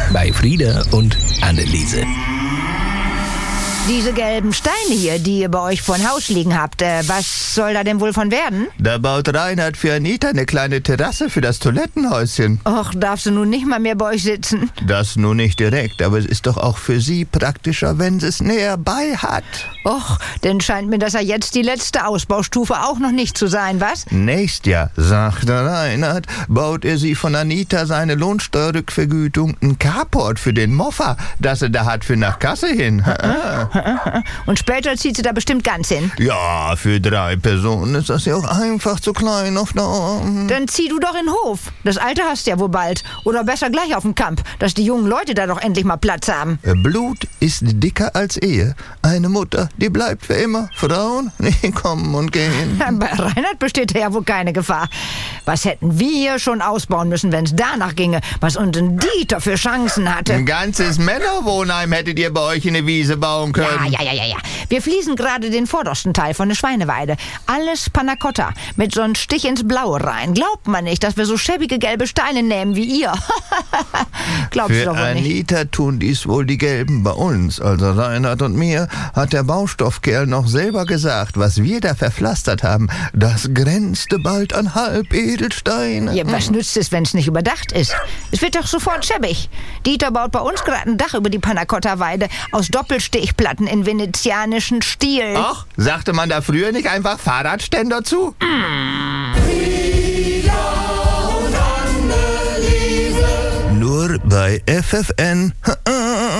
bei Frieda und Anneliese. Diese gelben Steine hier, die ihr bei euch vor Haus liegen habt, was soll da denn wohl von werden? Da baut Reinhard für Anita eine kleine Terrasse für das Toilettenhäuschen. Och, darfst du nun nicht mal mehr bei euch sitzen? Das nun nicht direkt, aber es ist doch auch für sie praktischer, wenn sie es näher bei hat. Och, denn scheint mir das ja jetzt die letzte Ausbaustufe auch noch nicht zu sein, was? Nächstes Jahr, sagte Reinhard, baut er sie von Anita seine Lohnsteuerrückvergütung ein Carport für den Moffa, das er da hat für nach Kasse hin. Und später zieht sie da bestimmt ganz hin. Ja, für 3 Personen ist das ja auch einfach zu klein auf Dauer. Dann zieh du doch in den Hof. Das Alte hast du ja wohl bald. Oder besser gleich auf den Camp, dass die jungen Leute da doch endlich mal Platz haben. Blut ist dicker als Ehe. Eine Mutter, die bleibt für immer. Frauen, die kommen und gehen. Bei Reinhard besteht ja wohl keine Gefahr. Was hätten wir schon ausbauen müssen, wenn es danach ginge? Was unten Dieter für Chancen hatte? Ein ganzes Männerwohnheim hättet ihr bei euch in eine Wiese bauen können. Ja. Wir fließen gerade den vordersten Teil von der Schweineweide. Alles Panna Cotta. Mit so einem Stich ins Blaue rein. Glaubt man nicht, dass wir so schäbige gelbe Steine nehmen wie ihr. Glaubst du Für doch wohl nicht. Anita tun dies wohl die Gelben bei uns. Also Reinhard und mir hat der Baustoffkerl noch selber gesagt, was wir da verpflastert haben, das grenzte bald an Halbedelsteine. Ja, was nützt es, wenn es nicht überdacht ist? Es wird doch sofort schäbig. Dieter baut bei uns gerade ein Dach über die Panna Cotta Weide aus Doppelstichplatten in venezianischen Stil. Ach, sagte man da früher nicht einfach Fahrradständer zu? Nur bei FFN.